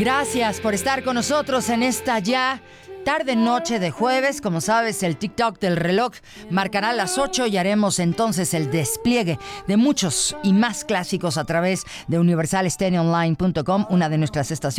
Gracias por estar con nosotros en esta ya tarde-noche de jueves. Como sabes, el TikTok del reloj marcará las 8 y haremos entonces el despliegue de muchos y más clásicos a través de universalstereoonline.com, una de nuestras estaciones